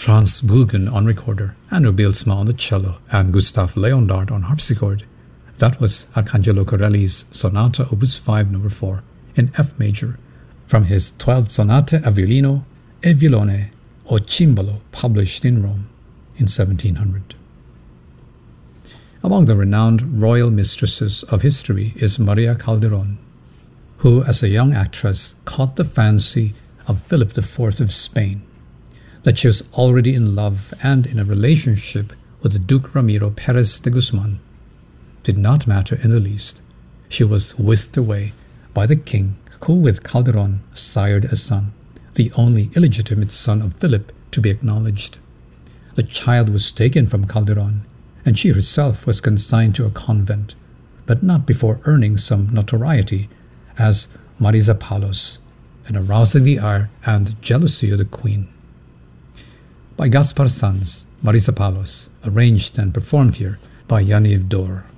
Franz Bugen on recorder, Andrew Bielsma on the cello, and Gustav Leondard on harpsichord. That was Arcangelo Corelli's Sonata Opus 5 No. 4 in F major from his 12th Sonate a Violino e Violone o Cimbalo, published in Rome in 1700. Among the renowned royal mistresses of history is Maria Calderon, who as a young actress caught the fancy of Philip IV of Spain. That she was already in love and in a relationship with the Duke Ramiro Perez de Guzman did not matter in the least. She was whisked away by the king, who with Calderon sired a son, the only illegitimate son of Philip to be acknowledged. The child was taken from Calderon, and she herself was consigned to a convent, but not before earning some notoriety as Marisa Palos and arousing the ire and jealousy of the queen. By Gaspar Sanz, Marisa Palos, arranged and performed here by Yaniv Dor.